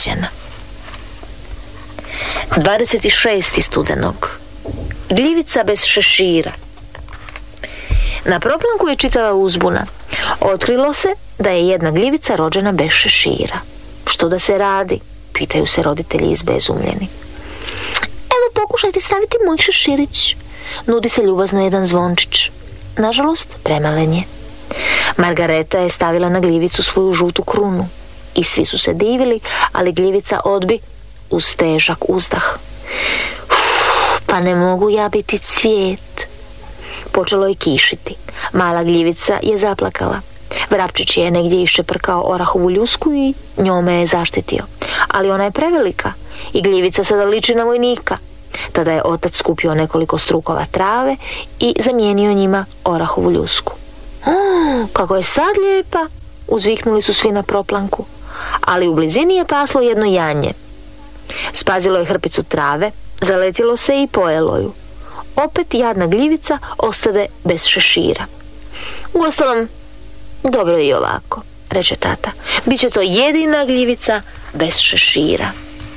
ocjena. 26. studenog. Gljivica bez šešira. Na proplanku je čitava uzbuna. Otkrilo se da je jedna gljivica rođena bez šešira. Što da se radi? Pitaju se roditelji izbezumljeni. Evo, pokušajte staviti moj šeširić. Nudi se ljubazno jedan zvončić. Nažalost, premalen je. Margareta je stavila na gljivicu svoju žutu krunu i svi su se divili, ali gljivica odbi uz težak uzdah. Pa ne mogu ja biti cvijet. Počelo je kišiti. Mala gljivica je zaplakala. Vrapčić je negdje iščeprkao orahovu ljusku i njome je zaštitio. Ali ona je prevelika i gljivica sada liči na vojnika. Tada je otac skupio nekoliko strukova trave i zamijenio njima orahovu ljusku. Kako je sad lijepa, uzviknuli su svi na proplanku. Ali u blizini je paslo jedno janje. Spazilo je hrpicu trave, zaletilo se i pojelo ju. Opet jadna gljivica ostade bez šešira. Uostalom, dobro je i ovako, reče tata. Biće to jedina gljivica bez šešira.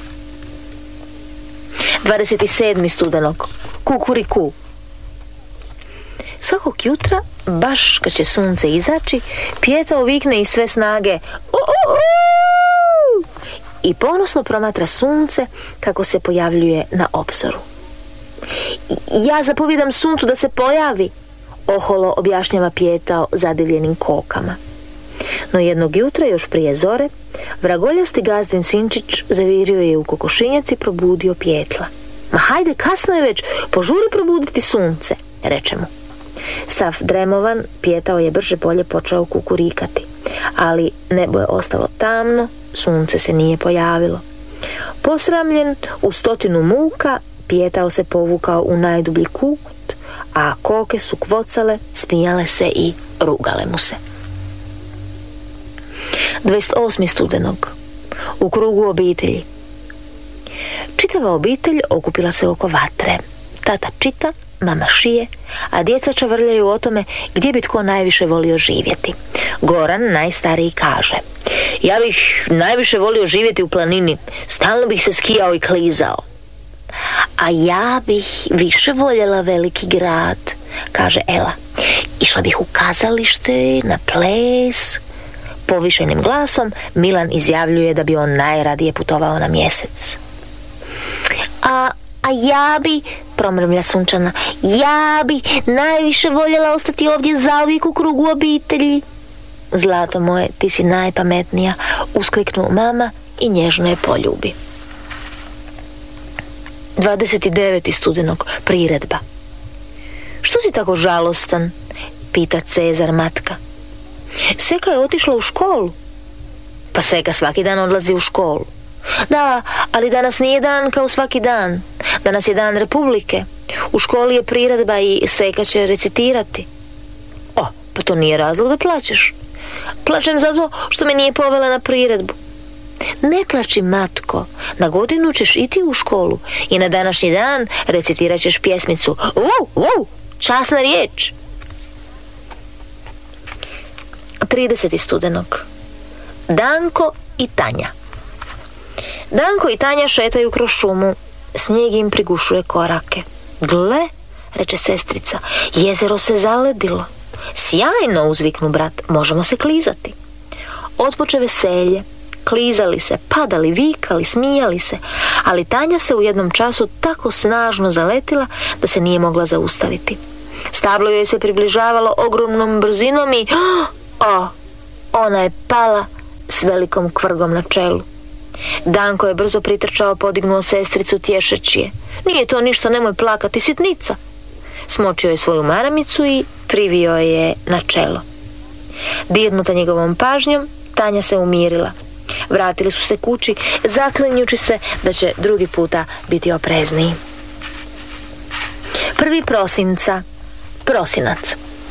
27. studenog. Kukuriku. Svakog jutra, baš kad će sunce izaći, Pijetao vikne iz sve snage i ponosno promatra sunce kako se pojavljuje na obzoru. Ja zapovijedam suncu da se pojavi, oholo objašnjava Pijetao zadivljenim kokama. No jednog jutra, još prije zore, vragoljasti gazdin sinčić zavirio je u kokošinjac i probudio Pijetla. Ma hajde, kasno je već, požuri probuditi sunce, reče mu. Sav dremovan, Pijetao je brže bolje počeo kukurikati, ali nebo je ostalo tamno, sunce se nije pojavilo. Posramljen u 100 muka, Pijetao se povukao u najdublji kut, a koke su kvocale, smijale se i rugale mu se. 28. studenog. U krugu obitelji. Čitava obitelj okupila se oko vatre. Tata čita, mama šije, a djeca čavrljaju o tome gdje bi tko najviše volio živjeti. Goran, najstariji, kaže: ja bih najviše volio živjeti u planini, stalno bih se skijao i klizao. A ja bih više voljela veliki grad, kaže Ela. Išla bih u kazalište, na ples. Povišenim glasom Milan izjavljuje da bi on najradije putovao na Mjesec. A ja bi, promrmlja Sunčana, ja bi najviše voljela ostati ovdje zauvijek u krugu obitelji. Zlato moje, ti si najpametnija, uskliknu mama i nježno je poljubi. 29. studenog. Priredba. Što si tako žalostan? Pita Cezar matka. Seka je otišla u školu. Pa Seka svaki dan odlazi u školu. Da, ali danas nije dan kao svaki dan. Danas je dan Republike. U školi je priredba i Seka će recitirati. Pa to nije razlog da plačeš. Plačem zato što me nije povela na priredbu. Ne plači, matko, na godinu ćeš iti u školu i na današnji dan recitirat ćeš pjesmicu časna riječ. 30. studenog. Danko i Tanja. Danko i Tanja šetaju kroz šumu. Snijeg im prigušuje korake. Gle, reče sestrica, jezero se zaledilo. Sjajno, uzviknu brat, možemo se klizati. Otpoče veselje. Klizali se, padali, vikali, smijali se, ali Tanja se u jednom času tako snažno zaletila da se nije mogla zaustaviti. Stablo joj se približavalo ogromnom brzinom i ona je pala s velikom kvrgom na čelu. Danko je brzo pritrčao, podignuo sestricu tješeći je. Nije to ništa, nemoj plakati, sitnica. Smočio je svoju maramicu i privio je na čelo. Dirnuta njegovom pažnjom, Tanja se umirila. Vratili su se kući, zaklinjući se da će drugi puta biti oprezniji. 1. prosinca. Prosinac.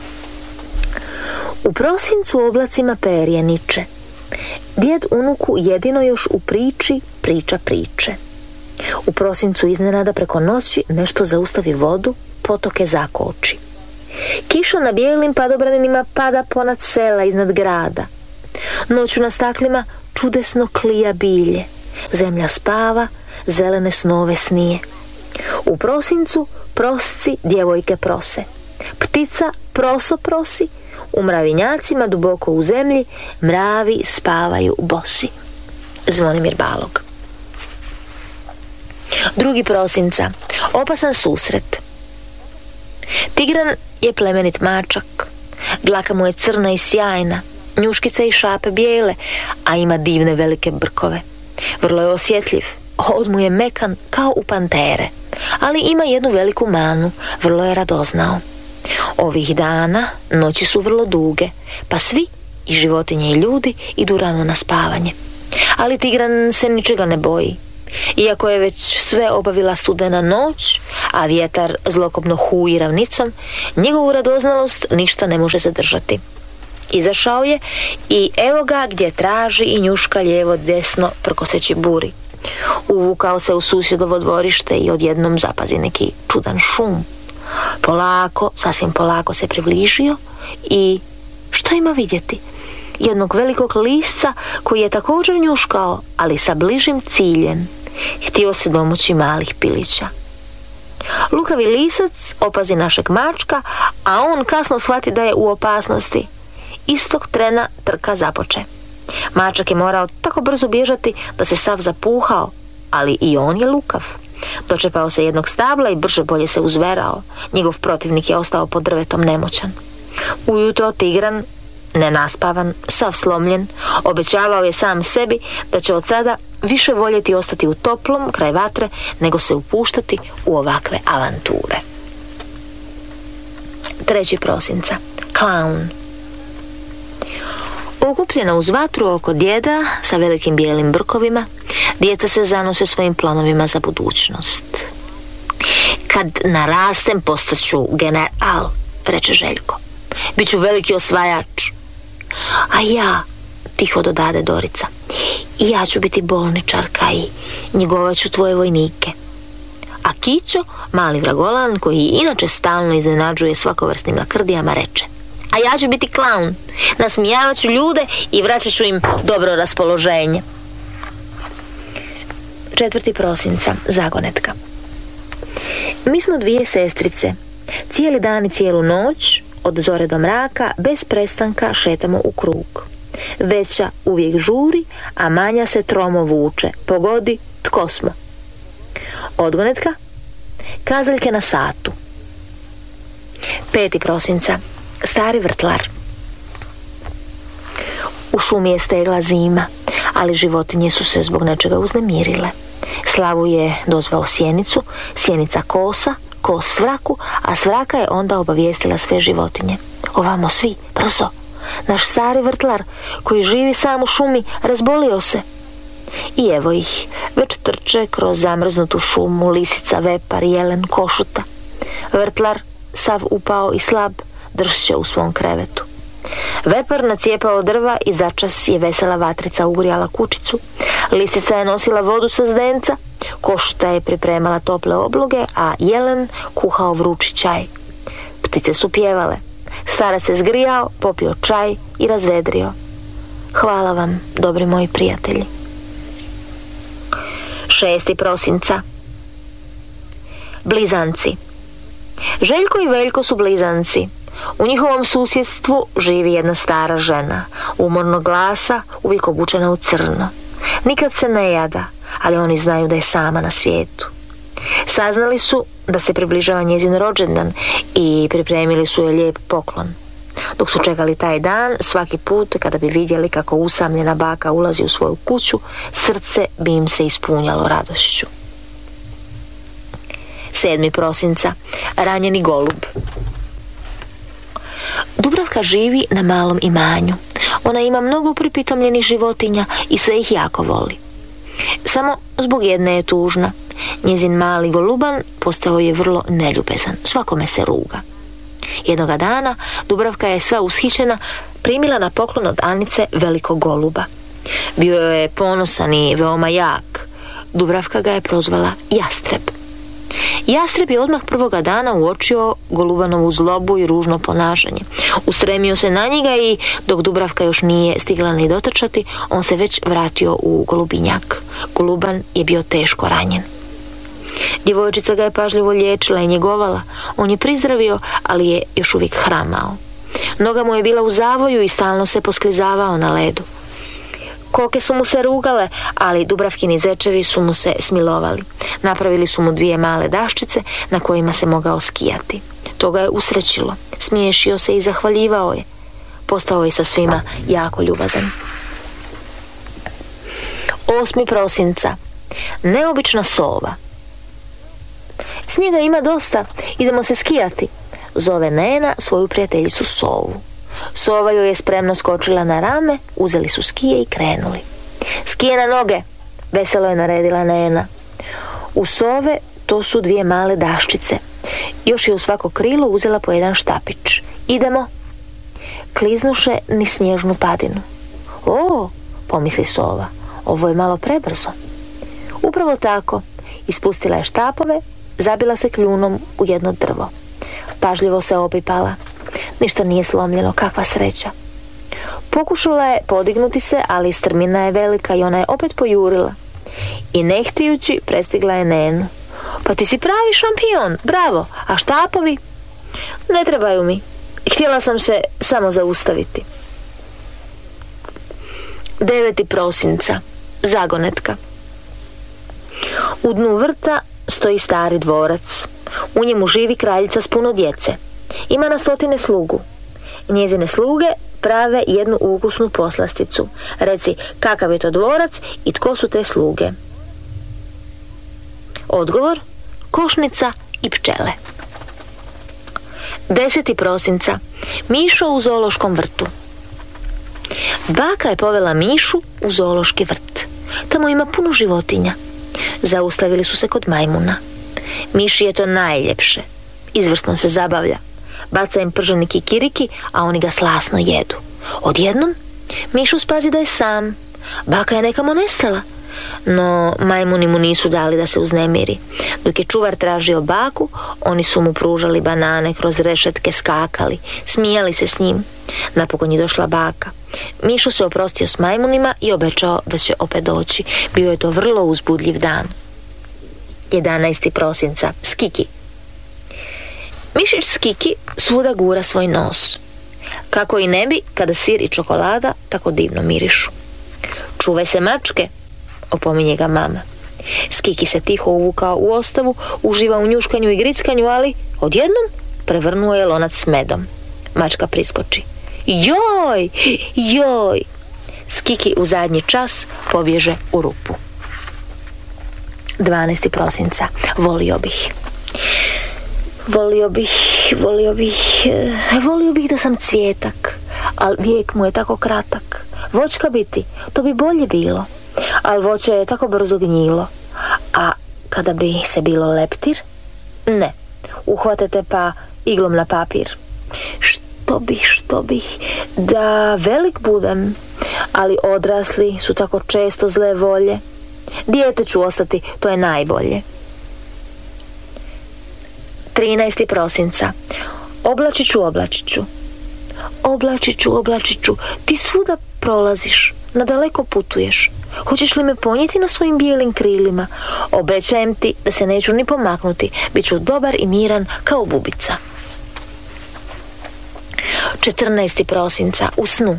U prosincu oblacima perje niče. Djed unuku jedino još u priči priča priče. U prosincu iznenada preko noći nešto zaustavi vodu, potoke zakoči. Kiša na bijelim padobranima pada ponad sela iznad grada. Noću na staklima čudesno klija bilje. Zemlja spava, zelene snove snije. U prosincu prosci djevojke prose. Ptica proso prosi, u mravinjacima duboko u zemlji mravi spavaju bosi. Zvonimir Balog. 2. prosinca. Opasan susret. Tigran je plemenit mačak. Dlaka mu je crna i sjajna, njuškice i šape bijele, a ima divne velike brkove. Vrlo je osjetljiv, hod mu je mekan kao u pantere, ali ima jednu veliku manu, vrlo je radoznao. Ovih dana noći su vrlo duge, pa svi, i životinje i ljudi, idu rano na spavanje. Ali Tigran se ničega ne boji. Iako je već sve obavila studena noć, a vjetar zlokobno huji ravnicom, njegovu radoznalost ništa ne može zadržati. Izašao je i evo ga gdje traži i njuška lijevo desno prkoseći buri. Uvukao se u susjedovo dvorište i odjednom zapazi neki čudan šum. Polako, sasvim polako se približio i što ima vidjeti? Jednog velikog lisca koji je također njuškao, ali sa bližim ciljem. Htio se domoći malih pilića. Lukavi lisac opazi našeg mačka, a on kasno shvati da je u opasnosti. Istog trena trka započe. Mačak je morao tako brzo bježati da se sav zapuhao, ali i on je lukav. Dočepao se jednog stabla i brže bolje se uzverao. Njegov protivnik je ostao pod drvetom nemoćan. Ujutro Tigran, nenaspavan, sav slomljen, obećavao je sam sebi da će od sada više voljeti ostati u toplom kraj vatre nego se upuštati u ovakve avanture. 3. prosinca. Klaun. Okupljena uz vatru oko djeda sa velikim bijelim brkovima, djeca se zanose svojim planovima za budućnost. Kad narastem postaću general, reče Željko. Biću veliki osvajač. A ja, tiho dodade Dorica, i ja ću biti bolničarka i njegovat ću tvoje vojnike. A Kićo, mali vragolan, koji inače stalno iznenađuje svakovrsnim lakrdijama, reče: a ja ću biti klaun, nasmijavat ću ljude i vraćat ću im dobro raspoloženje. 4. prosinca. Zagonetka. Mi smo 2 sestrice. Cijeli dan i cijelu noć, od zore do mraka, bez prestanka šetamo u krug. Veća uvijek žuri, a manja se tromo vuče. Pogodi tko smo. Odgonetka. Kazaljke na satu. 5. prosinca. Stari vrtlar. U šumi je stegla zima, ali životinje su se zbog nečega uznemirile. Slavu je dozvao sjenicu, sjenica kosa, kos svraku, a svraka je onda obavijestila sve životinje. Ovamo svi, brzo! Naš stari vrtlar, koji živi sam u šumi, razbolio se. I evo ih, već trče kroz zamrznutu šumu lisica, vepar, jelen, košuta. Vrtlar, sav upao i slab, dršće u svom krevetu. Vepar nacijepao drva i začas je vesela vatrica ugrijala kućicu. Lisica je nosila vodu sa zdenca, košuta je pripremala tople obloge, a jelen kuhao vrući čaj. Ptice su pjevale. Starac se zgrijao, popio čaj i razvedrio. Hvala vam, dobri moji prijatelji. 6. prosinca. Blizanci. Željko i Veljko su blizanci. U njihovom susjedstvu živi jedna stara žena, umornog glasa, uvijek obučena u crno. Nikad se ne jada, ali oni znaju da je sama na svijetu. Saznali su da se približava njezin rođendan i pripremili su joj lijep poklon. Dok su čekali taj dan, svaki put kada bi vidjeli kako usamljena baka ulazi u svoju kuću, srce bi im se ispunjalo radošću. 7. prosinca. Ranjeni golub. Dubravka živi na malom imanju. Ona ima mnogo pripitomljenih životinja i sve ih jako voli. Samo zbog jedne je tužna. Njezin mali goluban postao je vrlo neljubezan. Svakome se ruga. Jednoga dana Dubravka je sva ushićena primila na poklon od Anice velikog goluba. Bio je ponosan i veoma jak. Dubravka ga je prozvala Jastreb. Jastreb je odmah prvoga dana uočio Golubanovu zlobu i ružno ponašanje. Ustremio se na njega i dok Dubravka još nije stigla ni dotrčati, on se već vratio u golubinjak. Goluban je bio teško ranjen. Djevojčica ga je pažljivo liječila i njegovala. On je prizdravio, ali je još uvijek hramao. Noga mu je bila u zavoju i stalno se posklizavao na ledu. Koke su mu se rugale, ali Dubravkini zečevi su mu se smilovali. Napravili su mu 2 male daščice na kojima se mogao skijati. To ga je usrećilo. Smiješio se i zahvaljivao je. Postao je sa svima jako ljubazan. 8. prosinca. Neobična sova. Snijega ima dosta, idemo se skijati, zove Nena svoju prijateljicu Sovu. Sova joj je spremno skočila na rame, uzeli su skije i krenuli. Skije na noge, veselo je naredila Nena. U Sove to su 2 male daščice. Još je u svako krilo uzela po jedan štapić. Idemo. Kliznuše ni snježnu padinu. O, pomisli Sova, ovo je malo prebrzo. Upravo tako, ispustila je štapove, zabila se kljunom u jedno drvo. Pažljivo se opipala. Ništa nije slomljeno, kakva sreća. Pokušala je podignuti se, ali strmina je velika i ona je opet pojurila. I ne htijući prestigla je Nenu. Pa ti si pravi šampion, bravo, a štapovi? Ne trebaju mi, htjela sam se samo zaustaviti. 9. prosinca, zagonetka. U dnu vrta stoji stari dvorac. U njemu živi kraljica s puno djece. Ima na 100 slugu. Njezine sluge prave jednu ukusnu poslasticu. Reci, kakav je to dvorac i tko su te sluge? Odgovor, košnica i pčele. 10. prosinca. Mišo u zoološkom vrtu. Baka je povela Mišu u zoološki vrt. Tamo ima puno životinja. Zaustavili su se kod majmuna. Miši je to najljepše. Izvrsno se zabavlja. Baca im prženi kikiriki, a oni ga slasno jedu. Odjednom Mišu spazi da je sam. Baka je nekamo nestala. No majmuni mu nisu dali da se uznemiri. Dok je čuvar tražio baku, oni su mu pružali banane, kroz rešetke skakali, smijali se s njim. Napokon je došla baka. Mišo se oprostio s majmunima i obećao da će opet doći. Bio je to vrlo uzbudljiv dan. 11. prosinca. Skiki. Mišić Skiki svuda gura svoj nos. Kako i ne bi kada sir i čokolada tako divno mirišu. Čuvaj se mačke, opominje ga mama. Skiki se tiho uvukao u ostavu, uživa u njuškanju i grickanju, ali odjednom prevrnuo je lonac s medom. Mačka priskoči. Joj, joj! Skiki u zadnji čas pobježe u rupu. 12. prosinca. Volio bih da sam cvijetak, ali vijek mu je tako kratak. Voćka biti, to bi bolje bilo, ali voće je tako brzo gnjilo. A kada bi se bilo leptir? Ne, uhvatete pa iglom na papir. Što bih, da velik budem, ali odrasli su tako često zle volje. Dijete ću ostati, to je najbolje. 13. prosinca. Oblačiću, ti svuda prolaziš, nadaleko putuješ. Hoćeš li me ponijeti na svojim bijelim krilima? Obećajem ti da se neću ni pomaknuti, bit ću dobar i miran kao bubica. 14. prosinca.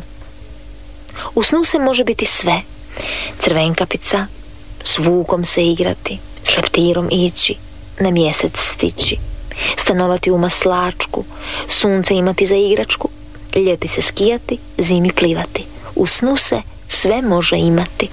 U snu se može biti sve. Crvenkapica, s vukom se igrati, s leptirom ići, na mjesec stići, stanovati u maslačku, sunce imati za igračku, ljeti se skijati, zimi plivati. U snu se sve može imati.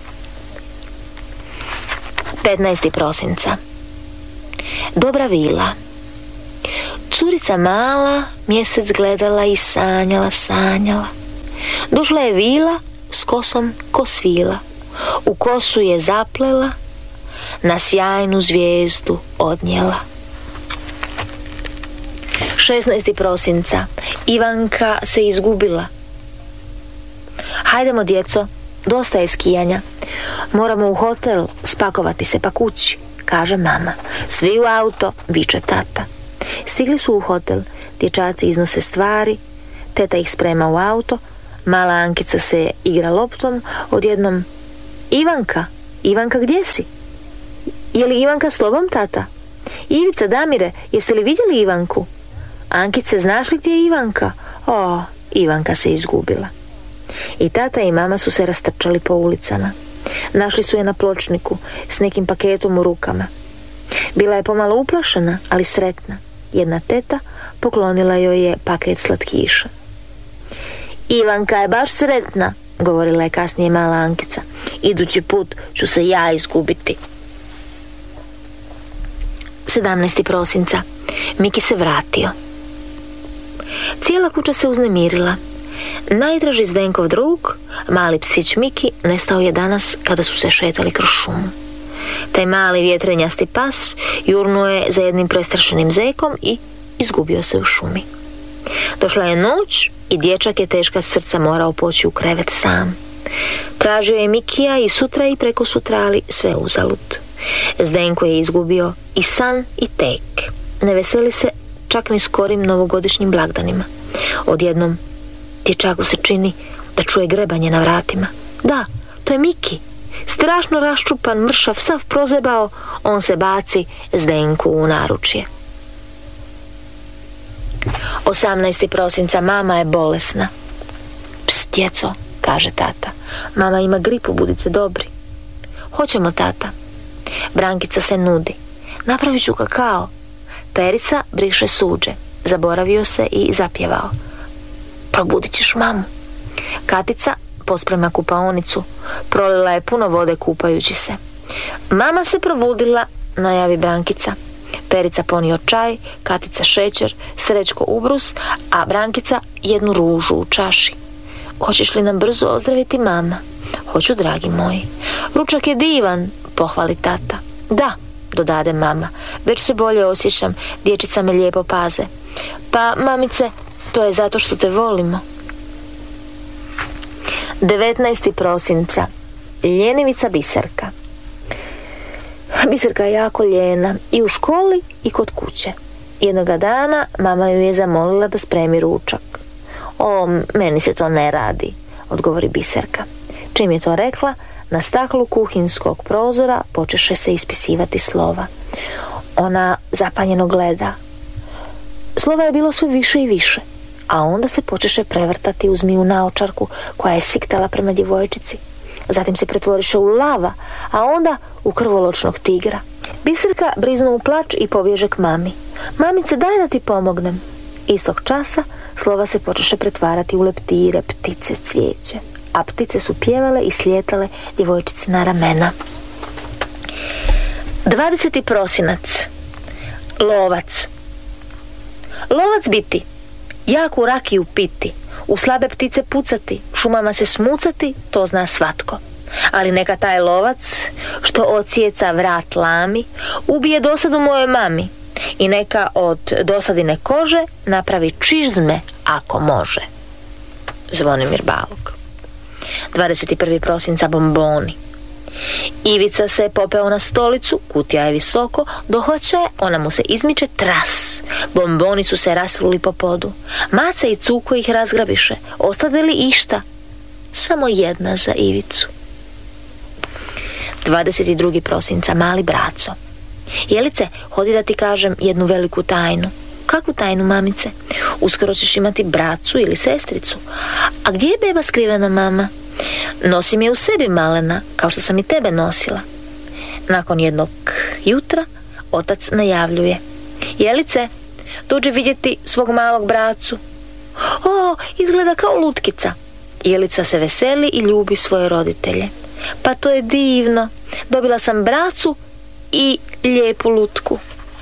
15. prosinca. Dobra vila. Curica mala mjesec gledala i sanjala. Došla je vila s kosom ko svila. U kosu je zaplela, na sjajnu zvijezdu odnijela. 16. prosinca. Ivanka se izgubila. Hajdemo, djeco, dosta je skijanja. Moramo u hotel, spakovati se pa kući. kaže mama. Svi u auto, viče tata. Stigli su u hotel, dječaci iznose stvari, teta ih sprema u auto, mala Ankica se igra loptom, odjednom: Ivanka, gdje si? Je li Ivanka s tobom, tata? Ivica, Damire, jeste li vidjeli Ivanku? Ankice, znaš li gdje je Ivanka? Ivanka se izgubila. I tata i mama su se rastrčali po ulicama. Našli su je na pločniku s nekim paketom u rukama. Bila je pomalo uplašena, ali sretna. Jedna teta poklonila joj je paket slatkiša. Ivanka je baš sretna, govorila je kasnije mala Ankica. Idući put ću se ja izgubiti. 17. prosinca. Miki se vratio. Cijela kuća se uznemirila. Najdraži Zdenkov drug, mali psić Miki, nestao je danas kada su se šetali kroz šumu. Taj mali vjetrenjasti pas jurnuo je za jednim prestrašenim zekom i izgubio se u šumi. Došla je noć i dječak je teška srca morao poći u krevet sam. Tražio je Mikija i sutra i preko sutra, ali sve uzalud. Zdenko je izgubio i san i tek. Ne veseli se čak ni skorim novogodišnjim blagdanima. Odjednom dječaku se čini da čuje grebanje na vratima. Da, to je Miki. Strašno raščupan, mršav, sav prozebao, on se baci Zdenku u naručje. 18. prosinca. Mama je bolesna. Pst, djeco, kaže tata. Mama ima gripu, budite dobri. Hoćemo, tata. Brankica se nudi. Napravit ću kakao. Perica briše suđe. Zaboravio se i zapjevao. Probudit ćeš mamu. Katica posprema kupaonicu. Prolila je puno vode kupajući se. Mama se probudila, najavi Brankica. Perica ponio čaj, Katica šećer, Srećko ubrus, a Brankica jednu ružu u čaši. Hoćeš li nam brzo ozdraviti, mama? Hoću, dragi moji. Ručak je divan, pohvali tata. Da, dodade mama, već se bolje osjećam, dječica me lijepo paze. Pa, mamice, to je zato što te volimo. 19. prosinca. Ljenivica Biserka. Biserka je jako ljena i u školi i kod kuće. Jednoga dana mama ju je zamolila da spremi ručak. Meni se to ne radi, odgovori Biserka. Čim je to rekla, na staklu kuhinskog prozora počeše se ispisivati slova. Ona zapanjeno gleda. Slova je bilo sve više i više, a onda se počeše prevrtati u zmiju naočarku koja je siktala prema djevojčici. Zatim se pretvoriše u lava, a onda u krvoločnog tigra. Biserka briznu u plač i pobježe k mami. Mamice, daj da ti pomognem. Istog časa slova se počeše pretvarati u leptire, ptice, cvijeće, a ptice su pjevale i slijetale djevojčici na ramena. 20. prosinac. Lovac. Lovac biti, jaku rakiju piti, u slabe ptice pucati, šumama se smucati, to zna svatko. Ali neka taj lovac, što ocijeca vrat lami, ubije dosadu mojoj mami i neka od dosadine kože napravi čizme ako može. Zvonimir Balog. 21. prosinca. Bomboni. Ivica se popeo na stolicu, kutija je visoko, dohvaća je, ona mu se izmiče, tras. Bomboni su se rasluli po podu. Maca i Cuko ih razgrabiše. Ostade li išta? Samo jedna za Ivicu. 22. prosinca. Mali braco. Jelice, hodi da ti kažem jednu veliku tajnu. Kakvu tajnu, mamice? Uskoro ćeš imati bracu ili sestricu. A gdje je beba skrivena, mama? Nosim je u sebi, malena, kao što sam i tebe nosila. Nakon jednog jutra otac najavljuje. Jelice, dođi vidjeti svog malog bracu. Izgleda kao lutkica. Jelica se veseli i ljubi svoje roditelje. Pa to je divno. Dobila sam bracu i lijepu lutku.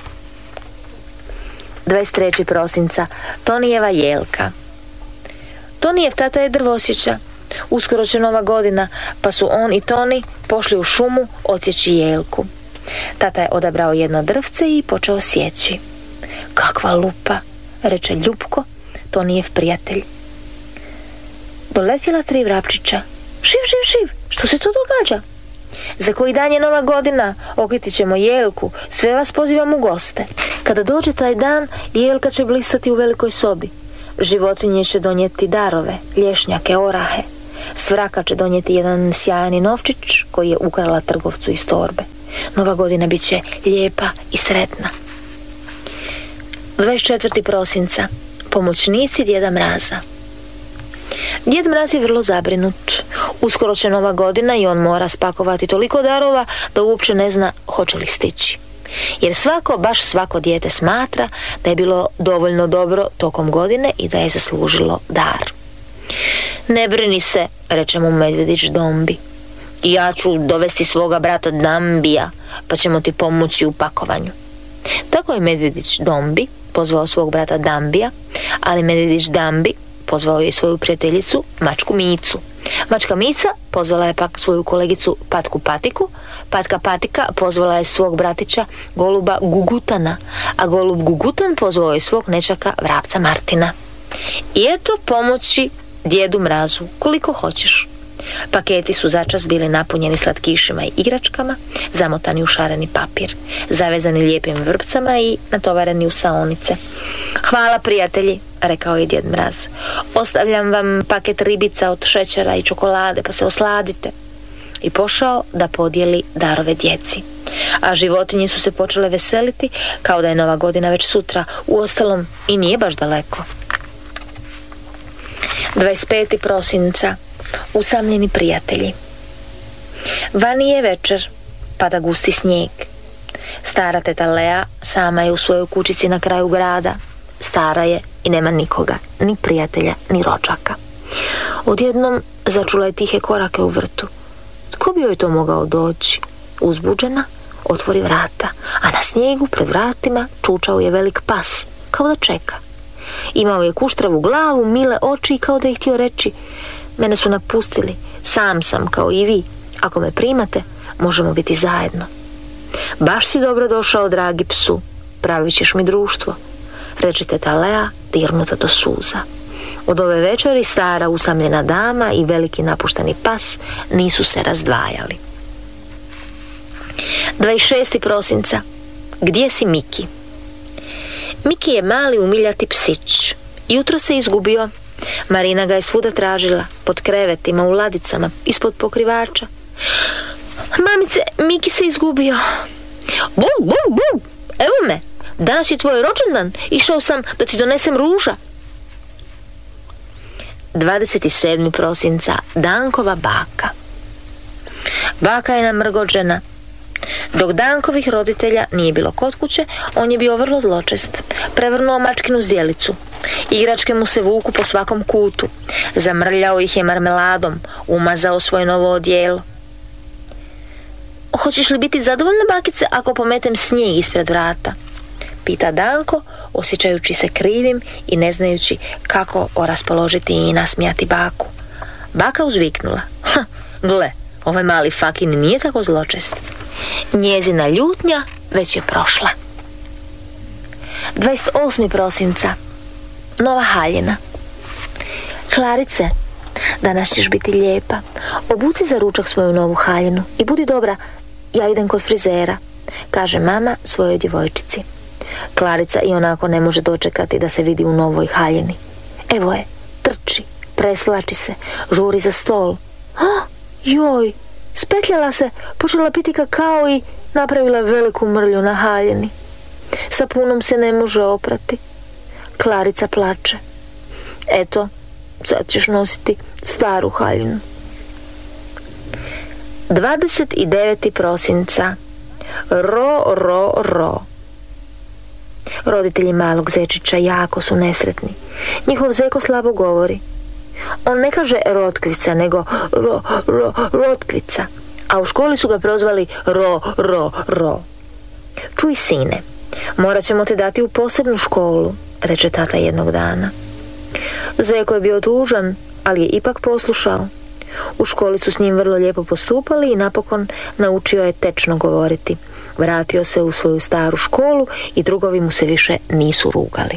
23. prosinca. Tonijeva jelka. Tonijev tata je drvosjeća. Uskoro će nova godina, pa su on i Toni pošli u šumu odsjeći jelku. Tata je odabrao jedno drvce i počeo sjeći. Kakva lupa, reče Ljupko, Tonijev prijatelj. Doletjela 3 vrapčića. Živ, što se to događa? Za koji dan je Nova godina, okritit ćemo jelku, sve vas pozivam u goste. Kada dođe taj dan, jelka će blistati u velikoj sobi. Životinje će donijeti darove, lješnjake, orahe. Svraka će donijeti jedan sjajni novčić koji je ukrala trgovcu iz torbe. Nova godina bit će lijepa i sretna. 24. prosinca. Pomoćnici Djeda Mraza. Djed Mraz je vrlo zabrinut. Uskoro će Nova godina i on mora spakovati toliko darova da uopće ne zna hoće li stići. Jer baš svako dijete smatra da je bilo dovoljno dobro tokom godine i da je zaslužilo dar. Ne brini se, reče mu medvjedić Dombi. Ja ću dovesti svoga brata Dambija, pa ćemo ti pomoći u pakovanju. Tako je medvjedić Dombi pozvao svog brata Dambija, ali medvjedić Dambi pozvao je svoju prijateljicu Mačku Micu. Mačka Mica pozvala je pak svoju kolegicu Patku Patiku, Patka Patika pozvala je svog bratića Goluba Gugutana, a Golub Gugutan pozvao je svog nećaka Vrapca Martina. I eto pomoći Djedu Mrazu koliko hoćeš. Paketi su začas bili napunjeni slatkišima i igračkama, zamotani u šareni papir, zavezani lijepim vrpcama i natovareni u saonice. Hvala prijatelji, rekao je Djed Mraz. Ostavljam vam paket ribica od šećera i čokolade, pa se osladite. I pošao da podijeli darove djeci. A životinje su se počele veseliti kao da je Nova godina već sutra, uostalom i nije baš daleko. 25. prosinca. Usamljeni prijatelji. Vani je večer, pada gusti snijeg. Stara teta Lea sama je u svojoj kućici na kraju grada. Stara je i nema nikoga, ni prijatelja, ni rođaka. Odjednom začula je tihe korake u vrtu. Tko bi joj to mogao doći? Uzbuđena, otvori vrata, a na snijegu pred vratima čučao je velik pas, kao da čeka. Imao je kuštravu glavu, mile oči i kao da je htio reći: mene su napustili, sam sam kao i vi. Ako me primate, možemo biti zajedno. Baš si dobro došao, dragi psu, pravit ćeš mi društvo, reče teta Lea, dirnuta do suza. Od ove večeri stara usamljena dama i veliki napušteni pas nisu se razdvajali. 26. prosinca. Gdje si Miki? Miki je mali umiljati psić. Jutro se izgubio. Marina ga je svuda tražila, pod krevetima, u ladicama, ispod pokrivača. Mamice, Miki se izgubio. Bum, bum, bum, evo me, danas je tvoj rođendan, išao sam da ti donesem ruža. 27. prosinca. Dankova baka. Baka je namrgođena. Dok Dankovih roditelja nije bilo kod kuće, on je bio vrlo zločest. Prevrnuo mačkinu zdjelicu. Igračke mu se vuku po svakom kutu. Zamrljao ih je marmeladom, umazao svoje novo odijelo. Hoćeš li biti zadovoljna, bakice, ako pometem snijeg ispred vrata? Pita Danko, osjećajući se krivim i ne znajući kako raspoložiti i nasmijati baku. Baka uzviknula: gle, ovaj mali fakin nije tako zločest. Njezina ljutnja već je prošla. 28. prosinca. Nova haljina. Klarice, danas ćeš biti lijepa. Obuci za ručak svoju novu haljinu i budi dobra, ja idem kod frizera, kaže mama svojoj djevojčici. Klarica i onako ne može dočekati da se vidi u novoj haljini. Evo je, trči, preslači se, žuri za stol. Joj, spetljala se, počela piti kakao i napravila veliku mrlju na haljini. Sapunom se ne može oprati. Klarica plače. Eto, sad ćeš nositi staru haljinu. 29. prosinca. Ro. Roditelji malog zečića jako su nesretni. Njihov zeko slabo govori. On ne kaže rotkvica, nego rotkvica. A u školi su ga prozvali ro. Čuj, sine, morat ćemo te dati u posebnu školu, reče tata jednog dana. Zeko je bio tužan, ali je ipak poslušao. U školi su s njim vrlo lijepo postupali i napokon naučio je tečno govoriti. Vratio se u svoju staru školu i drugovi mu se više nisu rugali.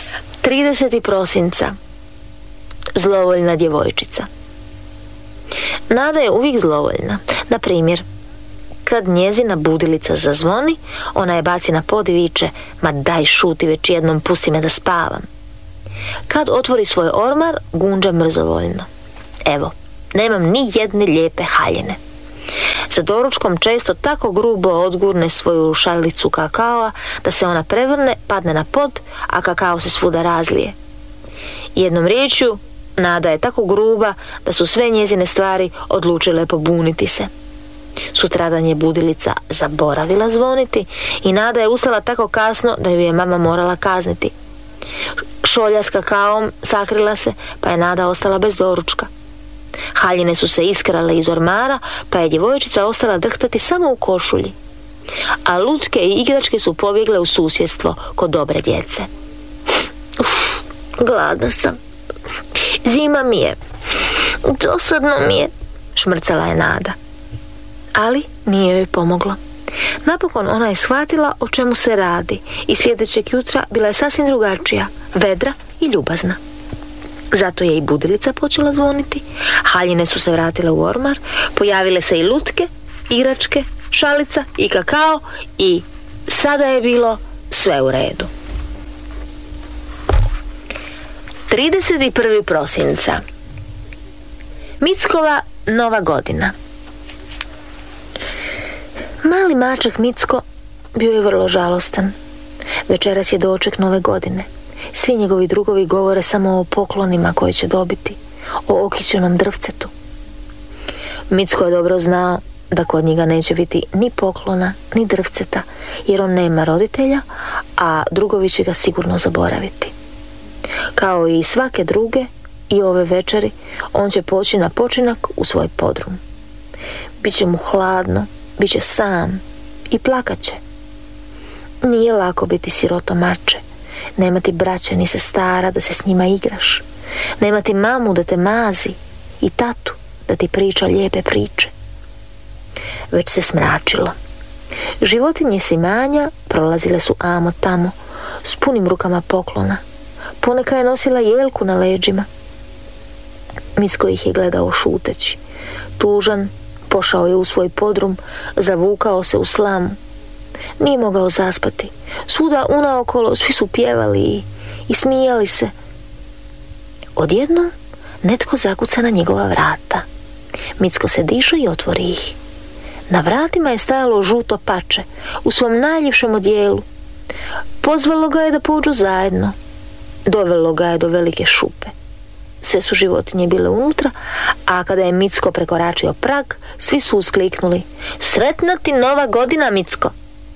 30. prosinca. Zlovoljna djevojčica. Nada je uvijek zlovoljna. Na primjer, kad njezina budilica zazvoni, ona je baci na pod i viče: ma daj šuti već jednom, pusti me da spavam. Kad otvori svoj ormar, gunđa mrzovoljno: evo, nemam ni jedne lijepe haljine. Za doručkom često tako grubo odgurne svoju šalicu kakaoa da se ona prevrne, padne na pod, a kakao se svuda razlije. Jednom riječju, Nada je tako gruba da su sve njezine stvari odlučile pobuniti se. Sutradan je budilica zaboravila zvoniti i Nada je ustala tako kasno da ju je mama morala kazniti. Šolja s kakaom sakrila se, pa je Nada ostala bez doručka. Haljine su se iskrale iz ormara, pa je djevojčica ostala drhtati samo u košulji. A lutke i igračke su pobjegle u susjedstvo kod dobre djece. Gladna sam. Zima mi je. Dosadno mi je, šmrcala je Nada. Ali nije joj pomoglo. Napokon ona je shvatila o čemu se radi i sljedećeg jutra bila je sasvim drugačija, vedra i ljubazna. Zato je i budilica počela zvoniti, haljine su se vratile u ormar, pojavile se i lutke, igračke, šalica i kakao i sada je bilo sve u redu. 31. prosinca. Mickova nova godina. Mali mačak Micko bio je vrlo žalostan. Večeras je doček nove godine. Svi njegovi drugovi govore samo o poklonima koje će dobiti, o okićenom drvcetu. Micko je dobro znao da kod njega neće biti ni poklona, ni drvceta, jer on nema roditelja, a drugovi će ga sigurno zaboraviti. Kao i svake druge, i ove večeri, on će poći na počinak u svoj podrum. Biće mu hladno, biće sam i plakat će. Nije lako biti sirotomače, nemati braće ni sestara da se s njima igraš, nemati mamu da te mazi i tatu da ti priča lijepe priče. Već se smračilo. Životinje s imanja prolazile su amo tamo s punim rukama poklona. Poneka je nosila jelku na leđima. Micko ih je gledao šuteći. Tužan pošao je u svoj podrum, zavukao se u slamu. Nije mogao zaspati. Svuda unaokolo svi su pjevali i smijali se. Odjednom netko zakuca na njegova vrata. Micko se diže i otvori ih. Na vratima je stajalo žuto pače u svom najljepšem odjelu. Pozvalo ga je da pođu zajedno. Dovelo ga je do velike šupe. Sve su životinje bile unutra, a kada je Micko prekoračio prag, svi su uskliknuli: sretna ti nova godina, Micko!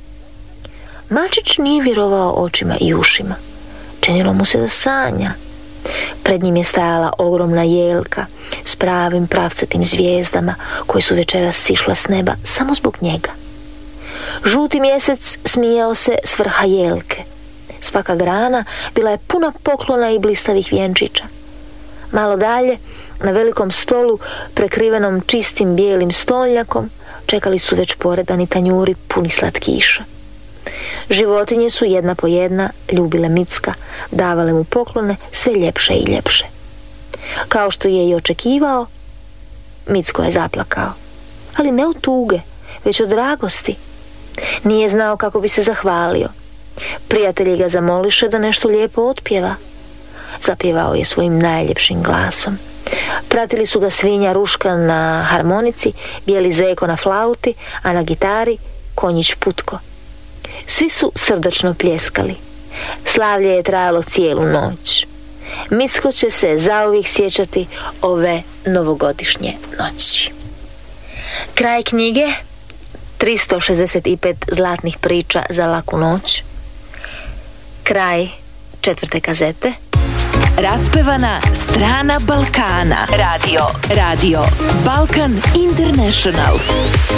Mačić nije vjerovao očima i ušima. Činilo mu se da sanja. Pred njim je stajala ogromna jelka s pravim pravcatim zvijezdama koje su večeras sišle s neba samo zbog njega. Žuti mjesec smijao se s vrha jelke. Svaka grana bila je puna poklona i blistavih vjenčića. Malo dalje, na velikom stolu, prekrivenom čistim bijelim stolnjakom, čekali su već poredani tanjuri puni slatkiša. Životinje su jedna po jedna ljubile Micka, davale mu poklone sve ljepše i ljepše. Kao što je i očekivao, Micko je zaplakao, ali ne od tuge, već od dragosti. Nije znao kako bi se zahvalio. Prijatelji ga zamoliše da nešto lijepo otpjeva. Zapjevao je svojim najljepšim glasom. Pratili su ga svinja Ruška na harmonici, bijeli Zeko na flauti, a na gitari konjić Putko. Svi su srdačno pljeskali. Slavlje je trajalo cijelu noć. Micko će se zauvijek sjećati ove novogodišnje noći. Kraj knjige 365 zlatnih priča za laku noć. Kraj 4. kazete. Raspevana strana Balkana. Radio Balkan International.